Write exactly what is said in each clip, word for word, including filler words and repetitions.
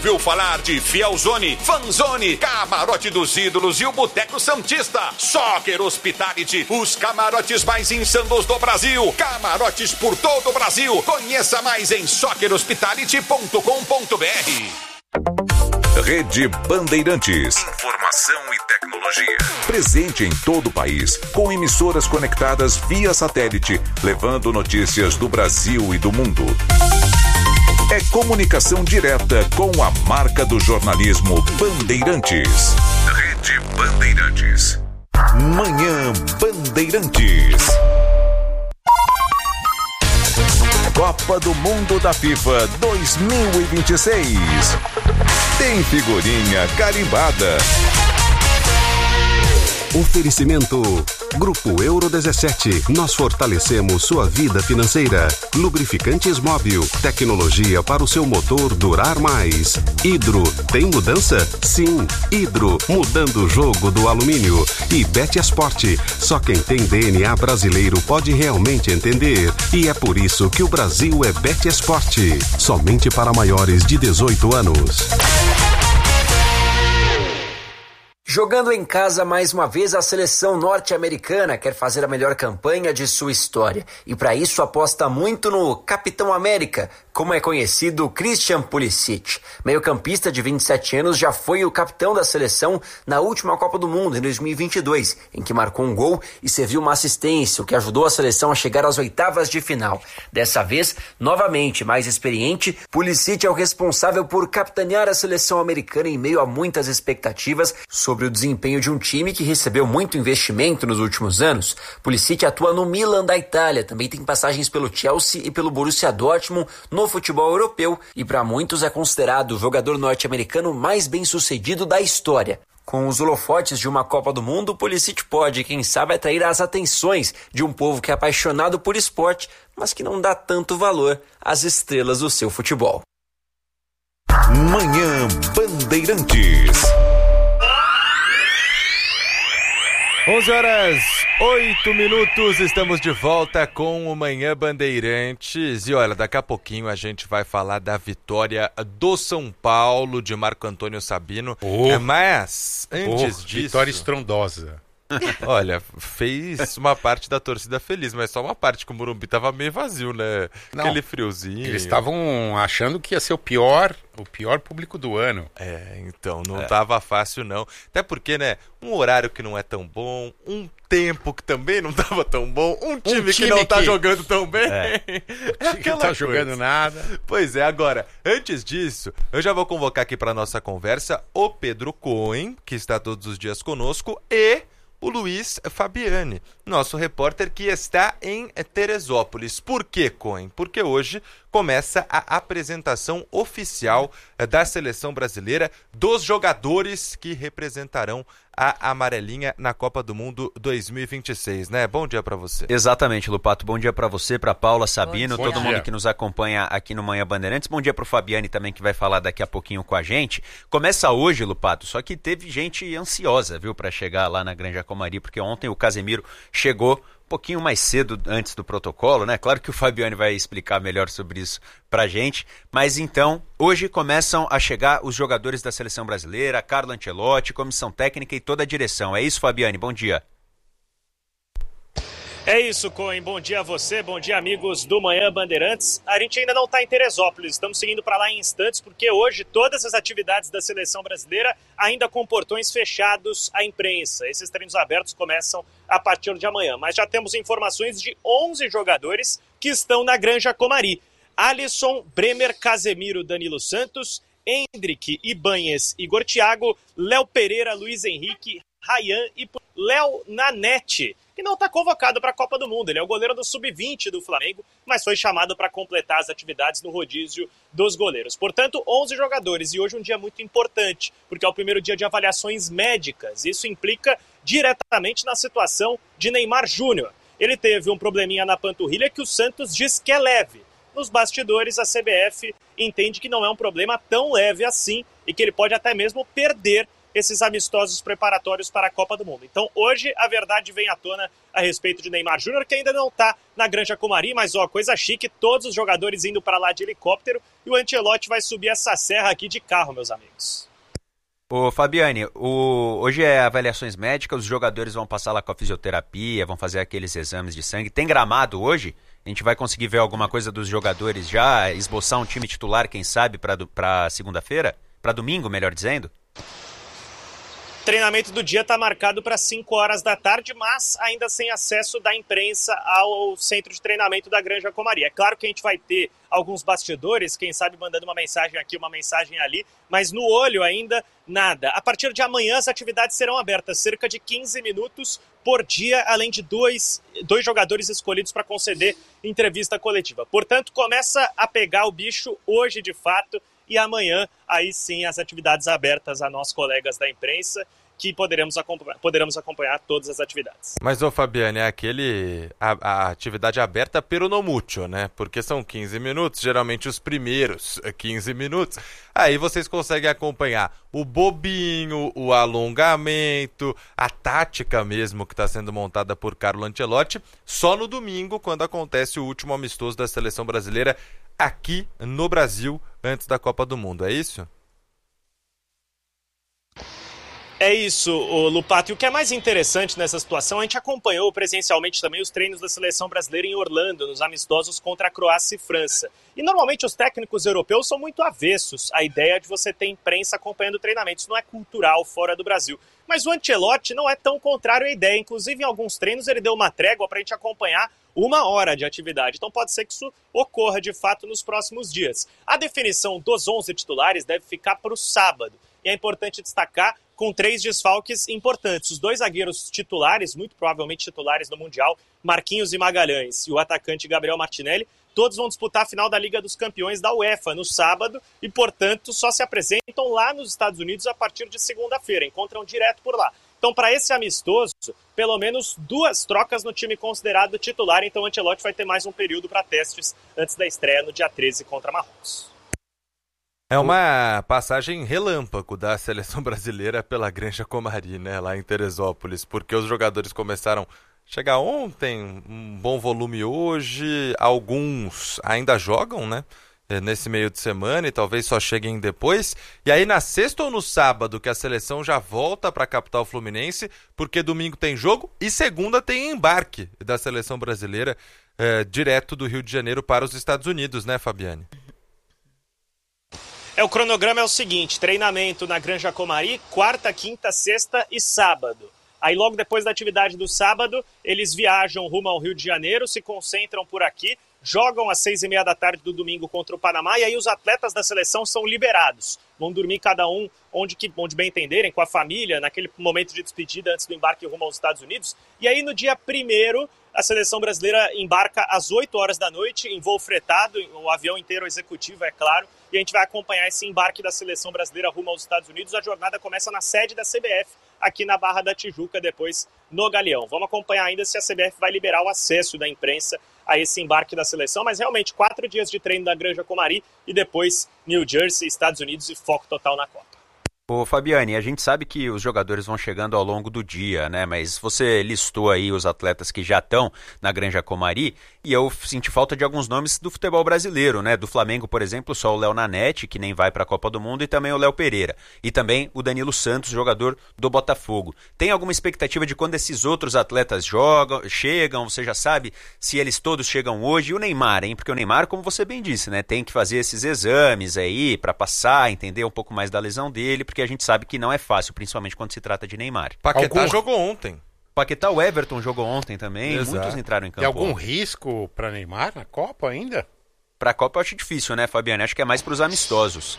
ouviu falar de Fielzone, Fanzone, Camarote dos Ídolos e o Boteco Santista. Soccer Hospitality, os camarotes mais insanos do Brasil. Camarotes por todo o Brasil. Conheça mais em soccer hospitality ponto com ponto b r. Rede Bandeirantes. Informação e tecnologia. Presente em todo o país, com emissoras conectadas via satélite, levando notícias do Brasil e do mundo. É comunicação direta com a marca do jornalismo Bandeirantes. Rede Bandeirantes. Manhã Bandeirantes. Copa do Mundo da FIFA dois mil e vinte e seis. Tem figurinha carimbada. Oferecimento Grupo Euro dezessete. Nós fortalecemos sua vida financeira. Lubrificantes Móbil. Tecnologia para o seu motor durar mais. Hidro. Tem mudança? Sim. Hidro. Mudando o jogo do alumínio. E Betesport. Só quem tem D N A brasileiro pode realmente entender. E é por isso que o Brasil é Betesport. Somente para maiores de dezoito anos. Jogando em casa mais uma vez, a seleção norte-americana quer fazer a melhor campanha de sua história. E para isso aposta muito no Capitão América, como é conhecido Christian Pulisic. Meio-campista de vinte e sete anos, já foi o capitão da seleção na última Copa do Mundo, em dois mil e vinte e dois, em que marcou um gol e serviu uma assistência, o que ajudou a seleção a chegar às oitavas de final. Dessa vez, novamente mais experiente, Pulisic é o responsável por capitanear a seleção americana em meio a muitas expectativas sobre Sobre o desempenho de um time que recebeu muito investimento nos últimos anos. Pulisic atua no Milan da Itália, também tem passagens pelo Chelsea e pelo Borussia Dortmund no futebol europeu e para muitos é considerado o jogador norte-americano mais bem-sucedido da história. Com os holofotes de uma Copa do Mundo, Pulisic pode, quem sabe, atrair as atenções de um povo que é apaixonado por esporte, mas que não dá tanto valor às estrelas do seu futebol. Manhã Bandeirantes. onze horas, oito minutos, estamos de volta com o Manhã Bandeirantes. E olha, daqui a pouquinho a gente vai falar da vitória do São Paulo, de Marco Antônio Sabino. Oh. Mas, antes oh, disso... Vitória estrondosa. Olha, fez uma parte da torcida feliz, mas só uma parte, que o Morumbi tava meio vazio, né? Não, aquele friozinho. Eles estavam achando que ia ser o pior, o pior público do ano. É, então, não é. tava fácil não. Até porque, né, um horário que não é tão bom, um tempo que também não tava tão bom, um time, um time que não tá que... jogando tão bem. É. É que não tá coisa. jogando nada. Pois é, agora, antes disso, eu já vou convocar aqui para nossa conversa o Pedro Cohen, que está todos os dias conosco, e o Luiz Fabiani, nosso repórter que está em Teresópolis. Por que, Cohen? Porque hoje começa a apresentação oficial da seleção brasileira, dos jogadores que representarão a amarelinha na Copa do Mundo dois mil e vinte e seis, né? Bom dia para você. Exatamente, Lupato. Bom dia para você, para Paula, Sabino, Bom todo dia. mundo que nos acompanha aqui no Manhã Bandeirantes. Bom dia para o Fabiani também, que vai falar daqui a pouquinho com a gente. Começa hoje, Lupato, só que teve gente ansiosa, viu, para chegar lá na Granja Comari, porque ontem o Casemiro chegou um pouquinho mais cedo antes do protocolo, né? Claro que o Fabiani vai explicar melhor sobre isso pra gente, mas então, hoje começam a chegar os jogadores da seleção brasileira, Carlo Ancelotti, comissão técnica e toda a direção. É isso, Fabiani? Bom dia. É isso, Cohen. Bom dia a você, bom dia, amigos do Manhã Bandeirantes. A gente ainda não está em Teresópolis, estamos seguindo para lá em instantes, porque hoje todas as atividades da seleção brasileira ainda com portões fechados à imprensa. Esses treinos abertos começam a partir de amanhã, mas já temos informações de onze jogadores que estão na Granja Comari. Alisson, Bremer, Casemiro, Danilo Santos, Endrick, Ibanez, Igor Thiago, Léo Pereira, Luiz Henrique, Ryan e Léo Nanete, que não está convocado para a Copa do Mundo. Ele é o goleiro do sub vinte do Flamengo, mas foi chamado para completar as atividades no rodízio dos goleiros. Portanto, onze jogadores, e hoje um dia muito importante, porque é o primeiro dia de avaliações médicas. Isso implica diretamente na situação de Neymar Júnior. Ele teve um probleminha na panturrilha que o Santos diz que é leve. Nos bastidores, a C B F entende que não é um problema tão leve assim e que ele pode até mesmo perder esses amistosos preparatórios para a Copa do Mundo. Então hoje a verdade vem à tona a respeito de Neymar Júnior, que ainda não está na Granja Comari, mas ó, coisa chique, todos os jogadores indo para lá de helicóptero e o Ancelotti vai subir essa serra aqui de carro, meus amigos. Ô Fabiane, o... hoje é avaliações médicas, os jogadores vão passar lá com a fisioterapia, vão fazer aqueles exames de sangue. Tem gramado hoje? A gente vai conseguir ver alguma coisa dos jogadores já, esboçar um time titular, quem sabe, para segunda-feira? Para domingo, melhor dizendo? Treinamento do dia está marcado para cinco horas da tarde, mas ainda sem acesso da imprensa ao centro de treinamento da Granja Comari. É claro que a gente vai ter alguns bastidores, quem sabe mandando uma mensagem aqui, uma mensagem ali, mas no olho ainda nada. A partir de amanhã as atividades serão abertas, cerca de quinze minutos por dia, além de dois, dois jogadores escolhidos para conceder entrevista coletiva. Portanto, começa a pegar o bicho hoje de fato, e amanhã, aí sim, as atividades abertas a nós, colegas da imprensa, que poderemos acompanhar, poderemos acompanhar todas as atividades. Mas, ô Fabiane, é aquele... A, a atividade aberta pero no mucho, né? Porque são quinze minutos, geralmente os primeiros quinze minutos. Aí vocês conseguem acompanhar o bobinho, o alongamento, a tática mesmo que está sendo montada por Carlo Ancelotti, só no domingo, quando acontece o último amistoso da seleção brasileira aqui no Brasil, antes da Copa do Mundo, é isso? É isso, Lupato. E o que é mais interessante nessa situação, a gente acompanhou presencialmente também os treinos da seleção brasileira em Orlando, nos amistosos contra a Croácia e França. E normalmente os técnicos europeus são muito avessos à ideia de você ter imprensa acompanhando o treinamento. Isso não é cultural fora do Brasil. Mas o Ancelotti não é tão contrário à ideia. Inclusive, em alguns treinos ele deu uma trégua para a gente acompanhar uma hora de atividade. Então pode ser que isso ocorra de fato nos próximos dias. A definição dos onze titulares deve ficar para o sábado. E é importante destacar com três desfalques importantes. Os dois zagueiros titulares, muito provavelmente titulares no Mundial, Marquinhos e Magalhães, e o atacante Gabriel Martinelli, todos vão disputar a final da Liga dos Campeões da UEFA no sábado e, portanto, só se apresentam lá nos Estados Unidos a partir de segunda-feira. Encontram direto por lá. Então, para esse amistoso, pelo menos duas trocas no time considerado titular. Então, o Ancelotti vai ter mais um período para testes antes da estreia no dia treze contra Marrocos. É uma passagem relâmpago da seleção brasileira pela Granja Comari, né, lá em Teresópolis, porque os jogadores começaram a chegar ontem, um bom volume hoje, alguns ainda jogam, né, nesse meio de semana e talvez só cheguem depois. E aí na sexta ou no sábado que a seleção já volta para a capital fluminense, porque domingo tem jogo e segunda tem embarque da seleção brasileira é, direto do Rio de Janeiro para os Estados Unidos, né, Fabiane? É, o cronograma é o seguinte: treinamento na Granja Comari, quarta, quinta, sexta e sábado. Aí logo depois da atividade do sábado, eles viajam rumo ao Rio de Janeiro, se concentram por aqui, jogam às seis e meia da tarde do domingo contra o Panamá, e aí os atletas da seleção são liberados. Vão dormir cada um onde, que, onde bem entenderem, com a família, naquele momento de despedida antes do embarque rumo aos Estados Unidos. E aí no dia primeiro, a seleção brasileira embarca às oito horas da noite, em voo fretado, o avião inteiro executivo, é claro, e a gente vai acompanhar esse embarque da seleção brasileira rumo aos Estados Unidos. A jornada começa na sede da C B F, aqui na Barra da Tijuca, depois no Galeão. Vamos acompanhar ainda se a C B F vai liberar o acesso da imprensa a esse embarque da seleção, mas realmente quatro dias de treino da Granja Comari e depois New Jersey, Estados Unidos e foco total na Copa. Ô Fabiane, a gente sabe que os jogadores vão chegando ao longo do dia, né? Mas você listou aí os atletas que já estão na Granja Comari e eu senti falta de alguns nomes do futebol brasileiro, né? Do Flamengo, por exemplo, só o Léo Nanete, que nem vai para a Copa do Mundo, e também o Léo Pereira. E também o Danilo Santos, jogador do Botafogo. Tem alguma expectativa de quando esses outros atletas jogam, chegam? Você já sabe se eles todos chegam hoje? E o Neymar, hein? Porque o Neymar, como você bem disse, né? Tem que fazer esses exames aí para passar, entender um pouco mais da lesão dele, porque a gente sabe que não é fácil, principalmente quando se trata de Neymar. Paquetá Algum... jogou ontem. Paquetá, o Everton jogou ontem também, Exato. Muitos entraram em campo. Tem algum risco para Neymar na Copa ainda? Para a Copa eu acho difícil, né, Fabiane? Acho que é mais para os amistosos.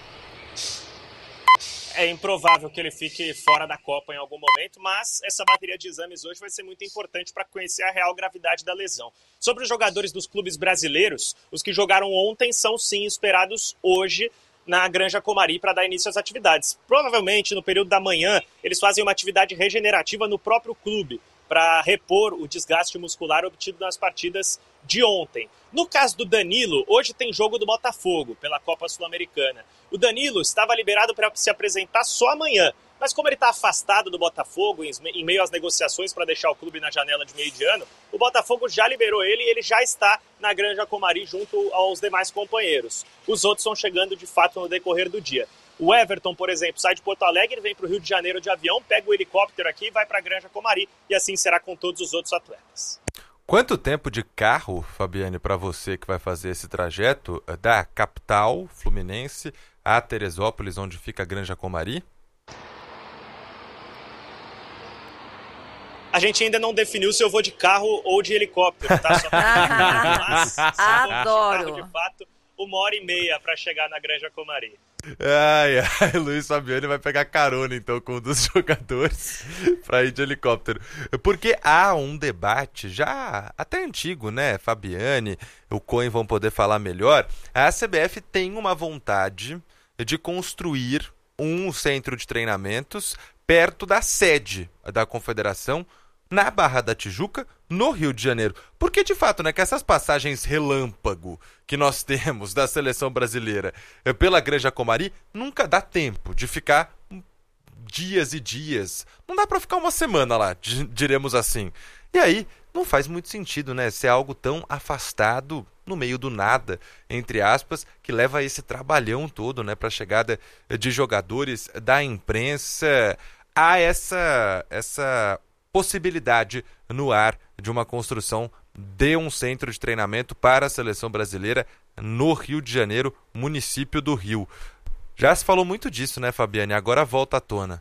É improvável que ele fique fora da Copa em algum momento, mas essa bateria de exames hoje vai ser muito importante para conhecer a real gravidade da lesão. Sobre os jogadores dos clubes brasileiros, os que jogaram ontem são sim esperados hoje na Granja Comari para dar início às atividades. Provavelmente, no período da manhã, eles fazem uma atividade regenerativa no próprio clube para repor o desgaste muscular obtido nas partidas de ontem. No caso do Danilo, hoje tem jogo do Botafogo pela Copa Sul-Americana. O Danilo estava liberado para se apresentar só amanhã, Mas como ele está afastado do Botafogo, em, em meio às negociações para deixar o clube na janela de meio de ano, o Botafogo já liberou ele e ele já está na Granja Comari junto aos demais companheiros. Os outros estão chegando de fato no decorrer do dia. O Everton, por exemplo, sai de Porto Alegre, vem para o Rio de Janeiro de avião, pega o helicóptero aqui e vai para a Granja Comari, e assim será com todos os outros atletas. Quanto tempo de carro, Fabiane, para você que vai fazer esse trajeto da capital fluminense a Teresópolis, onde fica a Granja Comari? A gente ainda não definiu se eu vou de carro ou de helicóptero, tá? Só Mas, se Adoro! For de carro, de fato, uma hora e meia para chegar na Granja Comari. Ai, ai, Luiz Fabiane vai pegar carona então com um dos jogadores para ir de helicóptero. Porque há um debate já até antigo, né? Fabiane, o Cohen vão poder falar melhor. A C B F tem uma vontade de construir um centro de treinamentos perto da sede da Confederação, na Barra da Tijuca, no Rio de Janeiro. Porque, de fato, né, que essas passagens relâmpago que nós temos da seleção brasileira pela Granja Comari, nunca dá tempo de ficar dias e dias. Não dá para ficar uma semana lá, diremos assim. E aí, não faz muito sentido, né, ser algo tão afastado, no meio do nada, entre aspas, que leva a esse trabalhão todo, né, para a chegada de jogadores, da imprensa. Há essa, essa possibilidade no ar de uma construção de um centro de treinamento para a seleção brasileira no Rio de Janeiro, município do Rio. Já se falou muito disso, né, Fabiane? Agora volta à tona.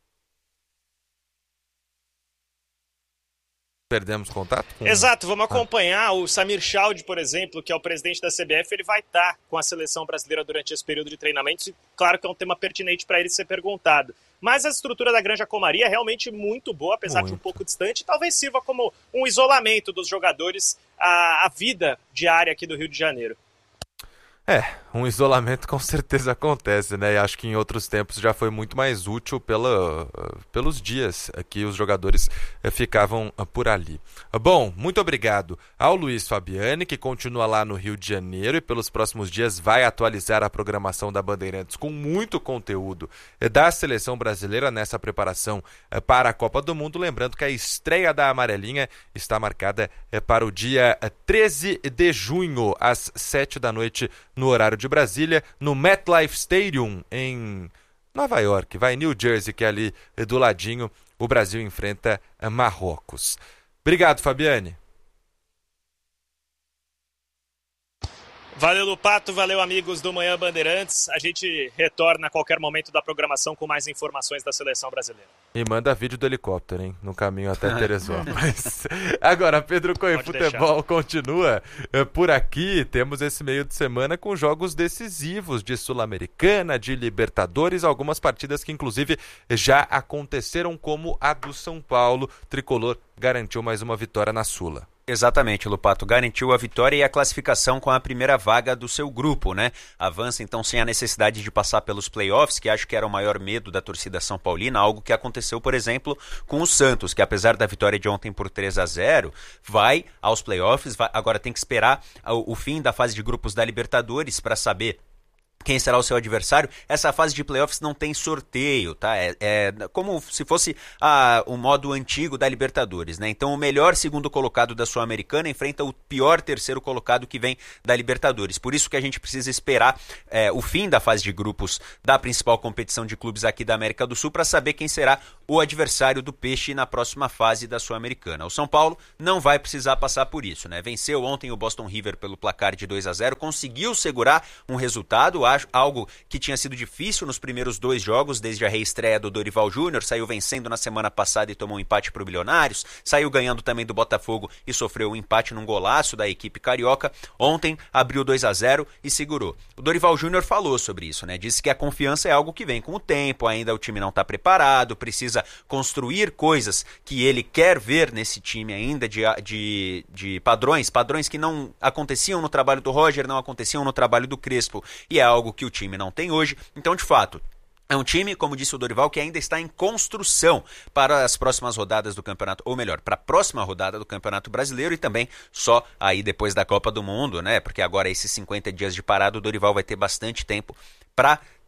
Perdemos contato? Com... Exato, vamos acompanhar. O Samir Chaldi, por exemplo, que é o presidente da C B F, ele vai estar com a seleção brasileira durante esse período de treinamentos e claro que é um tema pertinente para ele ser perguntado. Mas a estrutura da Granja Comari é realmente muito boa, apesar muito. de um pouco distante, talvez sirva como um isolamento dos jogadores à, à vida diária aqui do Rio de Janeiro. É, um isolamento com certeza acontece, né? E acho que em outros tempos já foi muito mais útil pela, pelos dias que os jogadores ficavam por ali. Bom, muito obrigado ao Luiz Fabiane, que continua lá no Rio de Janeiro e pelos próximos dias vai atualizar a programação da Bandeirantes com muito conteúdo da seleção brasileira nessa preparação para a Copa do Mundo. Lembrando que a estreia da Amarelinha está marcada para o dia treze de junho, às sete da noite, no horário de Brasília, no MetLife Stadium, em Nova York, vai New Jersey, que é ali do ladinho, o Brasil enfrenta Marrocos. Obrigado, Fabiane. Valeu, Lupato, valeu, amigos do Manhã Bandeirantes. A gente retorna a qualquer momento da programação com mais informações da seleção brasileira. E manda vídeo do helicóptero, hein? No caminho até Teresópolis. Agora, Pedro Cohen, futebol deixar. Continua por aqui. Temos esse meio de semana com jogos decisivos de Sul-Americana, de Libertadores, algumas partidas que inclusive já aconteceram, como a do São Paulo. Tricolor garantiu mais uma vitória na Sula. Exatamente, Lupato, garantiu a vitória e a classificação com a primeira vaga do seu grupo, né? Avança então sem a necessidade de passar pelos playoffs, que acho que era o maior medo da torcida são paulina, algo que aconteceu, por exemplo, com o Santos, que apesar da vitória de ontem por três a zero, vai aos playoffs, vai, agora tem que esperar o, o fim da fase de grupos da Libertadores para saber quem será o seu adversário. Essa fase de playoffs não tem sorteio, tá? É, é como se fosse a, o modo antigo da Libertadores, né? Então o melhor segundo colocado da Sul-Americana enfrenta o pior terceiro colocado que vem da Libertadores. Por isso que a gente precisa esperar é, o fim da fase de grupos da principal competição de clubes aqui da América do Sul para saber quem será o adversário do Peixe na próxima fase da Sul-Americana. O São Paulo não vai precisar passar por isso, né? Venceu ontem o Boston River pelo placar de dois a zero, conseguiu segurar um resultado, algo que tinha sido difícil nos primeiros dois jogos, desde a reestreia do Dorival Júnior, saiu vencendo na semana passada e tomou um empate para o Bilionários, saiu ganhando também do Botafogo e sofreu um empate num golaço da equipe carioca. Ontem abriu dois a zero e segurou. O Dorival Júnior falou sobre isso, né? Disse que a confiança é algo que vem com o tempo, ainda o time não está preparado, precisa construir coisas que ele quer ver nesse time ainda, de, de, de padrões, padrões que não aconteciam no trabalho do Roger, não aconteciam no trabalho do Crespo, e é algo que o time não tem hoje. Então, de fato, é um time, como disse o Dorival, que ainda está em construção para as próximas rodadas do campeonato, ou melhor, para a próxima rodada do Campeonato Brasileiro e também só aí depois da Copa do Mundo, né? Porque agora esses cinquenta dias de parada, o Dorival vai ter bastante tempo para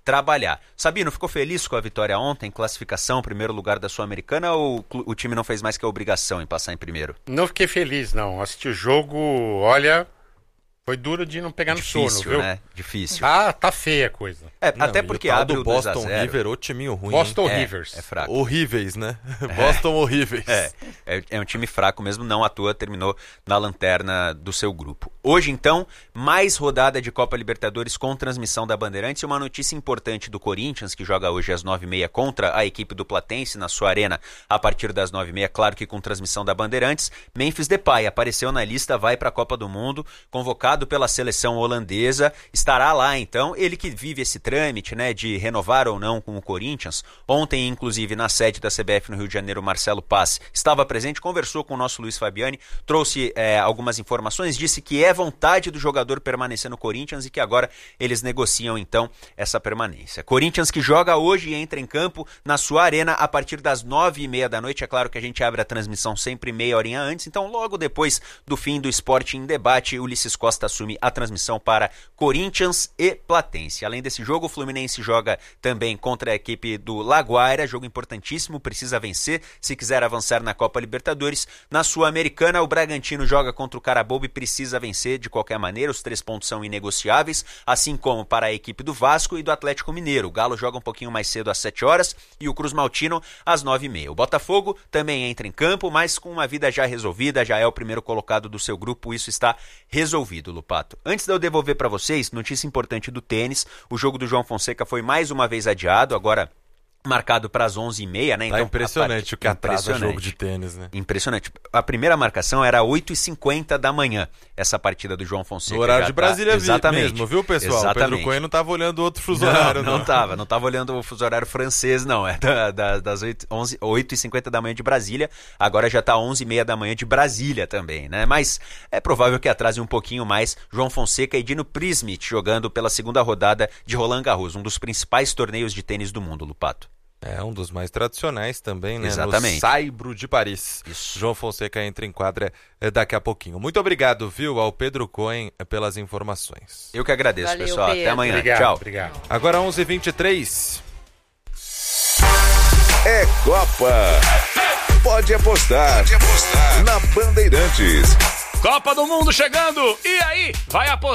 trabalhar. Sabino, ficou feliz com a vitória ontem, classificação, primeiro lugar da Sul-Americana, ou o time não fez mais que a obrigação em passar em primeiro? Não fiquei feliz, não. Assisti o jogo, olha, foi duro de não pegar Difícil, no sono, viu? né? Difícil. Ah, tá feia a coisa. É, Não, até e porque o tal abre do o dois a Boston zero. River, ô timinho ruim. Boston É, Rivers. é fraco. Horríveis, né? Boston horríveis. É, é, é um time fraco mesmo, não à toa, terminou na lanterna do seu grupo. Hoje, então, mais rodada de Copa Libertadores com transmissão da Bandeirantes e uma notícia importante do Corinthians, que joga hoje às nove e meia contra a equipe do Platense na sua arena a partir das nove e meia, claro que com transmissão da Bandeirantes. Memphis Depay apareceu na lista, vai para a Copa do Mundo, convocado pela seleção holandesa, estará lá então, ele que vive esse trâmite, né, de renovar ou não com o Corinthians. Ontem, inclusive, na sede da C B F no Rio de Janeiro, Marcelo Paz estava presente, conversou com o nosso Luiz Fabiani, trouxe é, algumas informações, disse que é vontade do jogador permanecer no Corinthians e que agora eles negociam então essa permanência. Corinthians que joga hoje e entra em campo na sua arena a partir das nove e meia da noite. É claro que a gente abre a transmissão sempre meia horinha antes, então logo depois do fim do Esporte em Debate, Ulisses Costa assume a transmissão para Corinthians e Platense. Além desse jogo, o Fluminense joga também contra a equipe do Laguaira, jogo importantíssimo, precisa vencer se quiser avançar na Copa Libertadores. Na Sul-Americana, o Bragantino joga contra o Carabobo e precisa vencer de qualquer maneira, os três pontos são inegociáveis, assim como para a equipe do Vasco e do Atlético Mineiro. O Galo joga um pouquinho mais cedo às sete horas e o Cruz Maltino às nove e meia. O Botafogo também entra em campo, mas com uma vida já resolvida, já é o primeiro colocado do seu grupo, isso está resolvido, Lupato. Antes de eu devolver para vocês, notícia importante do tênis, o jogo do João Fonseca foi mais uma vez adiado, agora marcado para as onze e meia, né? Tá então, impressionante part... o que atrasa impressionante. jogo de tênis, né? Impressionante. A primeira marcação era oito e cinquenta da manhã, essa partida do João Fonseca. No horário já de Brasília tá... Exatamente. mesmo, viu, pessoal? Exatamente. O Pedro Coelho não tava olhando outro fuso horário, não. não. Não tava, não tava olhando o fuso horário francês, não. É da, da, das oito e cinquenta da manhã de Brasília, agora já tá onze e meia da manhã de Brasília também, né? Mas é provável que atrase um pouquinho mais João Fonseca e Dino Prismit jogando pela segunda rodada de Roland Garros, um dos principais torneios de tênis do mundo, Lupato. É, um dos mais tradicionais também, né? Exatamente. No Saibro de Paris. Isso. João Fonseca entra em quadra é, daqui a pouquinho. Muito obrigado, viu, ao Pedro Cohen pelas informações. Eu que agradeço, Valeu, pessoal. Pedro. Até amanhã. Obrigado, Tchau. obrigado. Agora onze e vinte e três. É Copa. Pode apostar. Pode apostar. Na Bandeirantes. Copa do Mundo chegando! E aí? Vai apostar?